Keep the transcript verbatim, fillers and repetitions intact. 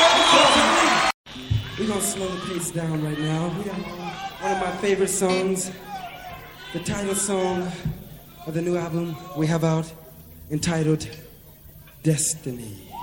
We're gonna slow the pace down right now. We got one of my favorite songs, the title song of the new album we have out, entitled Destiny.